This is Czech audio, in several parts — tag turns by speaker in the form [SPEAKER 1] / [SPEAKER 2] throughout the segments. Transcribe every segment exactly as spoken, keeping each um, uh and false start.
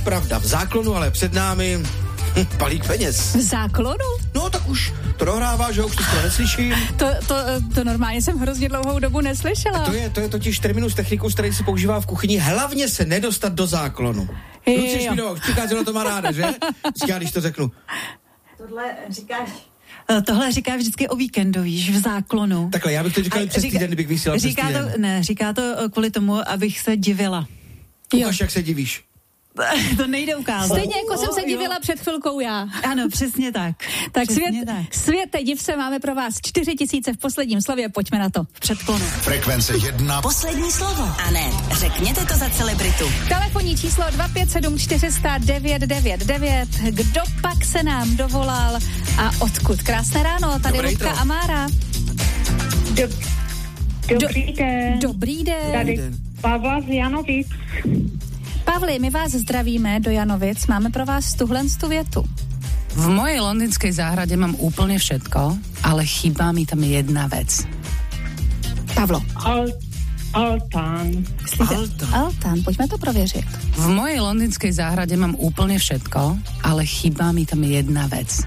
[SPEAKER 1] pravda, v Záklonu, ale před námi hm, balík peněz.
[SPEAKER 2] V Záklonu?
[SPEAKER 1] No tak už to dohrává, že už to skoro neslyším.
[SPEAKER 2] To, to, to normálně jsem hrozně dlouhou dobu neslyšela.
[SPEAKER 1] A to je, to je totiž terminus technicus, který se používá v kuchyni, hlavně se nedostat do Záklonu. Lucie Šmídová, říkáš, že na to má ráda, že? Říká, když to řeknu.
[SPEAKER 3] Tohle říkáš... Tohle říká vždycky o víkendu, víš, v Záklonu.
[SPEAKER 1] Takhle, já bych to říkal přes týden, kdybych vysílal přes týden.
[SPEAKER 3] To, ne, říká to kvůli tomu, abych se divila.
[SPEAKER 1] Ukaž, jak se divíš.
[SPEAKER 3] To nejde ukázat.
[SPEAKER 2] Stejně jako oh, jsem se divila jo. před chvilkou já.
[SPEAKER 3] Ano, přesně tak.
[SPEAKER 2] Tak
[SPEAKER 3] přesně
[SPEAKER 2] svět,
[SPEAKER 3] tak.
[SPEAKER 2] světe, div se, máme pro vás čtyři tisíce v posledním slově, pojďme na to.
[SPEAKER 3] V předklonu.
[SPEAKER 4] Frekvence jedna.
[SPEAKER 5] Poslední slovo. A ne, řekněte to za celebritu.
[SPEAKER 2] Telefonní číslo dva pět sedm čtyři sta devět devět devět. Kdo pak se nám dovolal a odkud? Krásné ráno, tady
[SPEAKER 1] Dobré
[SPEAKER 2] Ludka
[SPEAKER 1] jídlo.
[SPEAKER 2] a Mára.
[SPEAKER 6] Dob- Dobrý den.
[SPEAKER 2] Dobrý den.
[SPEAKER 6] Tady Pavla z Janovic.
[SPEAKER 2] Pavli, my vás zdravíme do Janovic, máme pro vás tuhle tu větu.
[SPEAKER 3] V mojej londýnskej záhrade mám úplne všetko, ale chýba mi tam jedna vec.
[SPEAKER 2] Pavlo.
[SPEAKER 6] Al- Altán.
[SPEAKER 2] Altán. Altán, pojďme to prověřit.
[SPEAKER 3] V mojej londýnskej záhrade mám úplne všetko, ale chýba mi tam jedna vec.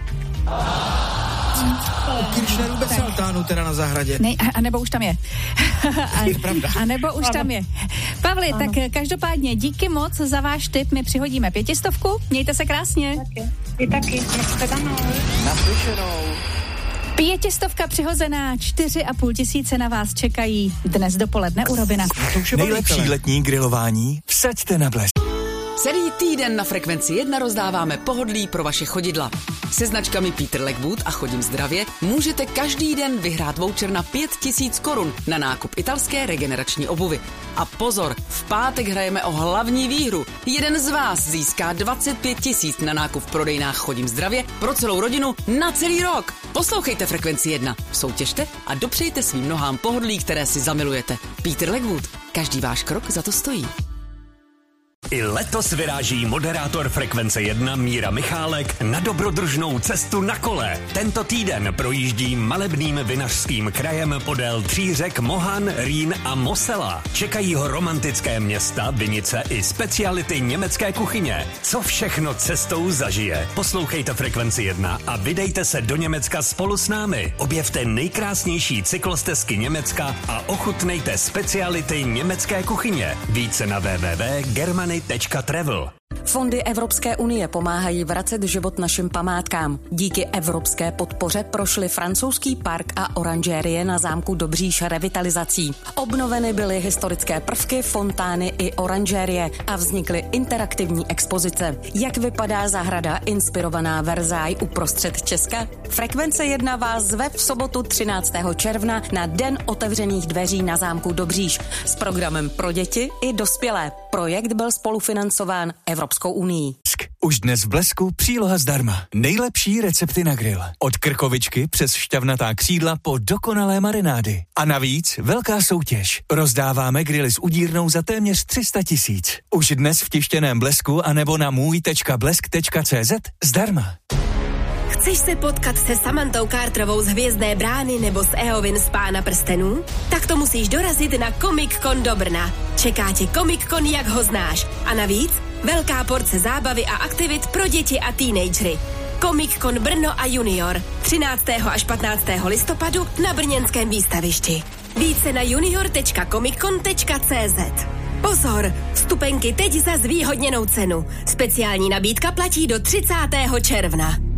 [SPEAKER 1] Kirchner vůbec altánu teda na zahradě.
[SPEAKER 2] Ne, a, a nebo už tam je. a,
[SPEAKER 1] je pravda.
[SPEAKER 2] a nebo už tam je. Pavli, ano. Tak každopádně díky moc za váš tip, my přihodíme pětistovku, mějte se krásně.
[SPEAKER 6] Taky. Vy taky.
[SPEAKER 1] Naslyšenou.
[SPEAKER 2] Pětistovka přihozená, čtyři a půl tisíce na vás čekají dnes dopoledne u Robina.
[SPEAKER 4] Nejlepší letní grilování vsaďte na Blesk.
[SPEAKER 7] Celý týden na Frekvenci jedna rozdáváme pohodlí pro vaše chodidla. Se značkami Peter Legwood a Chodím zdravě můžete každý den vyhrát voucher na pět tisíc korun na nákup italské regenerační obuvy. A pozor, v pátek hrajeme o hlavní výhru. Jeden z vás získá dvacet pět tisíc na nákup v prodejnách Chodím zdravě pro celou rodinu na celý rok. Poslouchejte Frekvenci jedna, soutěžte a dopřejte svým nohám pohodlí, které si zamilujete. Peter Legwood, každý váš krok za to stojí.
[SPEAKER 8] I letos vyráží moderátor Frekvence jedna Míra Michálek na dobrodružnou cestu na kole. Tento týden projíždí malebným vinařským krajem podél tří řek Mohan, Rýn a Mosela. Čekají ho romantické města, vinice i speciality německé kuchyně. Co všechno cestou zažije? Poslouchejte Frekvenci jedna a vydejte se do Německa spolu s námi. Objevte nejkrásnější cyklostezky Německa a ochutnejte speciality německé kuchyně. Více na w w w tečka germany tečka travel.
[SPEAKER 5] Fondy Evropské unie pomáhají vracet život našim památkám. Díky evropské podpoře prošly francouzský park a oranžérie na zámku Dobříš revitalizací. Obnoveny byly historické prvky, fontány i oranžérie a vznikly interaktivní expozice. Jak vypadá zahrada inspirovaná Versailles uprostřed Česka? Frekvence jedna vás zve v sobotu třináctého června na Den otevřených dveří na zámku Dobříš s programem pro děti i dospělé. Projekt byl spolufinancován Evropskou unií.
[SPEAKER 4] Už dnes v Blesku příloha zdarma. Nejlepší recepty na grill. Od krkovičky přes šťavnatá křídla po dokonalé marinády. A navíc velká soutěž. Rozdáváme grily s udírnou za téměř tři sta tisíc. Už dnes v tištěném Blesku anebo na můj tečka blesk tečka cé zet zdarma.
[SPEAKER 9] Chceš se potkat se Samantou Carterovou z Hvězdné brány nebo s Eowyn z Pána prstenů? Tak to musíš dorazit na Comic Con do Brna. Čeká tě Comic Con, jak ho znáš. A navíc velká porce zábavy a aktivit pro děti a teenagery. Comic Con Brno a Junior. třináctého až patnáctého listopadu na brněnském výstavišti. Více na junior tečka comiccon tečka cé zet. Pozor, vstupenky teď za zvýhodněnou cenu. Speciální nabídka platí do třicátého června.